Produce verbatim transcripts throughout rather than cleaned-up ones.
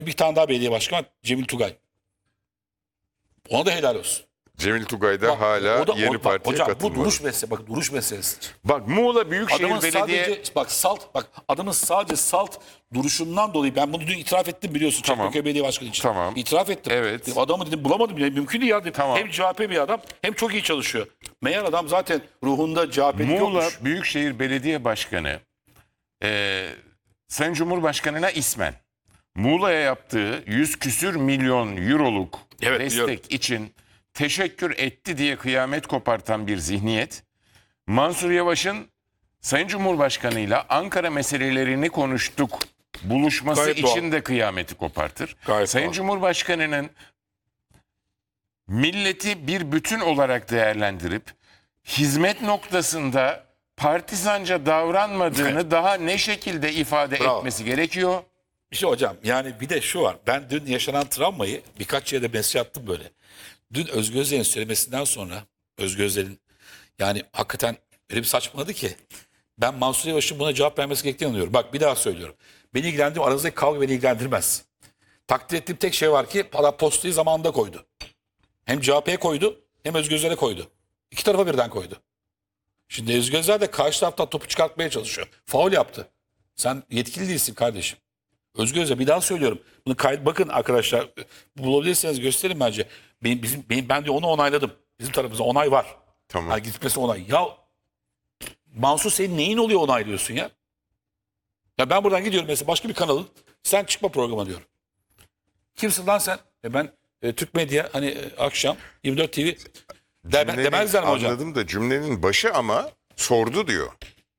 Bir tane daha belediye başkanı var, Cemil Tugay. Ona da helal olsun. Cemil Tugay da Bak, hala o da- yeni o- bak, partiye hocam, katılmadı. bu duruş meselesi. Bak duruş meselesi. Bak Muğla Büyükşehir Adamın Belediye... sadece bak salt bak adamın sadece salt duruşundan dolayı ben bunu dün itiraf ettim biliyorsun Tamam. Çekmeköy Belediye Başkanı için. Tamam. İtiraf ettim. Evet. Dedim, adamı dedim bulamadım ya mümkün değil ya dedim. Tamam. Hem C H P bir adam hem çok iyi çalışıyor. Meğer adam zaten ruhunda C H P'lik Muğla yokmuş. Büyükşehir Belediye Başkanı e, Sayın Cumhurbaşkanı'na ismen Muğla'ya yaptığı yüz küsür milyon euroluk Evet, destek biliyorum. için teşekkür etti diye kıyamet kopartan bir zihniyet, Mansur Yavaş'ın Sayın Cumhurbaşkanı'yla Ankara meselelerini konuştuk buluşması Gayet için doğal. de kıyameti kopartır. Gayet Sayın doğal. Cumhurbaşkanı'nın milleti bir bütün olarak değerlendirip hizmet noktasında partizanca davranmadığını daha ne şekilde ifade Bravo. etmesi gerekiyor? İşte hocam yani bir de şu var. Ben dün yaşanan travmayı birkaç yerde mesaj attım böyle. Dün Özgür Özel'in söylemesinden sonra Özgür Özel'in yani hakikaten öyle bir saçmaladı ki ben Mansur Yavaş'ın buna cevap vermesi gerektiğini anlıyorum. Bak bir daha söylüyorum. Beni ilgilendirmiyor. Aranızdaki kavga beni ilgilendirmez. Takdir ettiğim tek şey var ki para postayı zamanında koydu. Hem C H P'ye koydu hem Özgür Özel'e koydu. İki tarafa birden koydu. Şimdi Özgür Özel de karşı taraftan topu çıkartmaya çalışıyor. Faul yaptı. Sen yetkili değilsin kardeşim. Özgür Özel bir daha söylüyorum. Bunu kayıt bakın arkadaşlar. Bulabilirseniz gösterin bence. Benim, bizim, benim, ben de onu onayladım. Bizim tarafımızda onay var. Tamam. Yani gitmesi onay. Ya Mansur senin neyin oluyor onaylıyorsun ya? Ya ben buradan gidiyorum mesela başka bir kanalın. Sen çıkma programa diyorum. Kimsin lan sen? E ben e, Türk Medya hani e, akşam yirmi dört T V de, Cümlenin- demezler mi hocam? Anladım da cümlenin başı ama sordu diyor.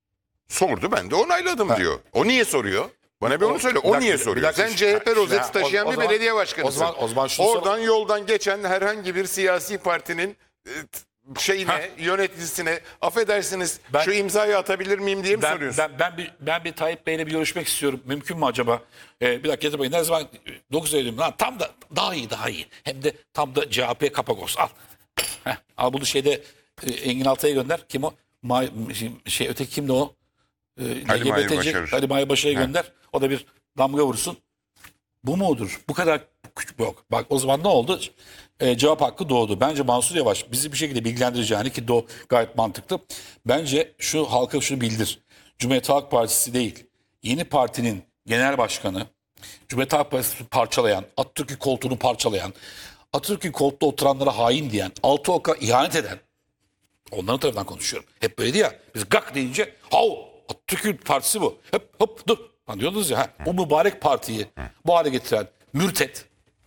Sordu ben de onayladım Ha. diyor. O niye soruyor? Bana bir onu söyle. Bir O dakika, niye bir soruyor? dakika. Sen C H P Ya, rozeti o- taşıyan o bir zaman- belediye başkanısın. o zaman- o zaman şunu Oradan yoldan geçen herhangi bir siyasi partinin e, t- şeyine, Ha. yöneticisine affedersiniz Ben- şu imzayı atabilir miyim diye mi Ben, soruyorsun? ben, ben, bir, ben bir Tayyip Bey'le bir görüşmek istiyorum. Mümkün mü acaba? Ee, bir dakika Getir Bey ne zaman? dokuz Eylül. Lan tam da daha iyi daha iyi. Hem de tam da C H P kapak olsun. Al. Heh, al bunu şeyde e, Engin Altay'a gönder. Kim o? Ma, şey, şey öteki kimdi o? Ee, Ali Mahir L G B T 'ci Başarır. Ali Mahir Başarır'a gönder. O da bir damga vursun. Bu mudur? Bu kadar küçük yok. Bak o zaman ne oldu? E, cevap hakkı doğdu. Bence Mansur Yavaş bizi bir şekilde bilgilendireceğini ki do gayet mantıklı. Bence şu halka şunu bildir. Cumhuriyet Halk Partisi değil. Yeni partinin genel başkanı, Cumhuriyet Halk Partisi'ni parçalayan, Atatürk'ün koltuğunu parçalayan, Atatürk'ün koltuğunda oturanlara hain diyen, altı oka ihanet eden, onların tarafından konuşuyorum. Hep böyleydi ya. Biz gak deyince hav Atatürk'ün partisi bu. Hep hop dur. Lan diyordunuz ya. Ha, o mübarek partiyi bu hale getiren mürtet.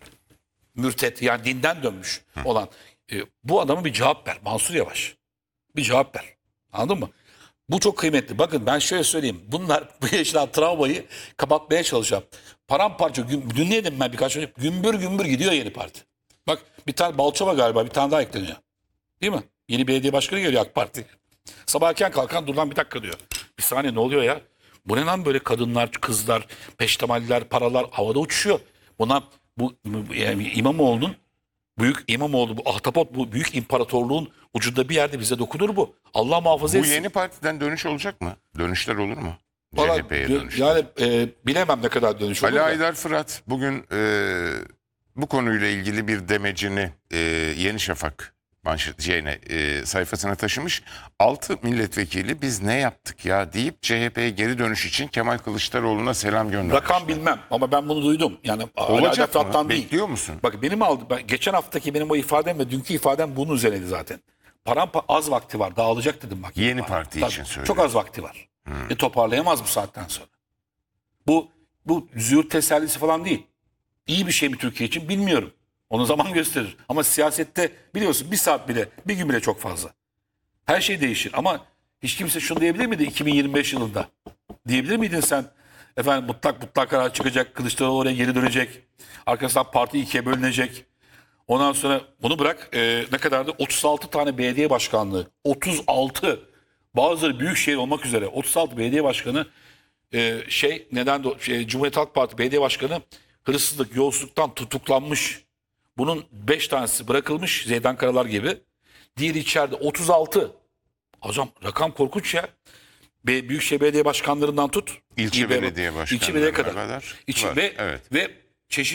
Mürtet yani dinden dönmüş olan. e, bu adama bir cevap ver. Mansur Yavaş. Bir cevap ver. Anladın mı? Bu çok kıymetli. Bakın ben şöyle söyleyeyim. Bunlar bu yaşanan travmayı kapatmaya çalışacağım. Paramparça gün, dün ne dedim ben birkaç önce? Gümbür gümbür gidiyor yeni parti. Bak bir tane Balçova galiba bir tane daha ekleniyor. Değil mi? Yeni belediye başkanı geliyor AK Parti. Sabah erken kalkan dur lan bir dakika diyor. Bir saniye ne oluyor ya? Bu ne lan böyle kadınlar, kızlar, peştemaller, paralar havada uçuşuyor. Buna bu, bu yani İmamoğlu'nun büyük İmamoğlu bu ahtapot bu büyük imparatorluğun ucunda bir yerde bize dokunur bu. Allah muhafaza Bu etsin. yeni partiden dönüş olacak mı? Dönüşler olur mu? Valla C H P'ye dö- dönüşler. yani e, bilemem ne kadar dönüş olur Ali da. Aydar Fırat bugün e, bu konuyla ilgili bir demecini e, Yeni Şafak manşet şeyine, e, sayfasına taşımış. Altı milletvekili biz ne yaptık ya deyip C H P'ye geri dönüş için Kemal Kılıçdaroğlu'na selam göndermiş. Rakam bilmem ama ben bunu duydum. Yani Ali Aydar Olacak Fırat'tan mı? değil. Bekliyor musun? Bak benim aldı ben, geçen haftaki benim o ifadem ve dünkü ifadem bunun üzerineydi zaten. Parampa az vakti var. Dağılacak dedim bak. Yeni Var. parti Tabii, için söylüyorum. Çok az vakti var. E, toparlayamaz bu saatten sonra. Bu bu züğürt tesellisi falan değil. İyi bir şey mi Türkiye için bilmiyorum. Onu zaman gösterir. Ama siyasette biliyorsun bir saat bile bir gün bile çok fazla. Her şey değişir ama hiç kimse şunu diyebilir miydi iki bin yirmi beş yılında? Diyebilir miydin sen? Efendim mutlak mutlak karar çıkacak. Kılıçdaroğlu oraya geri dönecek. Arkasından parti ikiye bölünecek. Ondan sonra bunu bırak e, ne kadardı? otuz altı tane belediye başkanlığı. otuz altı. Bazıları büyükşehir olmak üzere. otuz altı belediye başkanı e, şey neden de şey, Cumhuriyet Halk Partisi belediye başkanı hırsızlık, yolsuzluktan tutuklanmış. Bunun beş tanesi bırakılmış Zeydan Karalar gibi. Diğeri içeride otuz altı. Hocam rakam korkunç ya. Be, Büyükşehir Belediye Başkanlarından tut. İlçe İBB belediye başkanlarına İlçe belediye kadar. kadar İçi, var, ve, evet. ve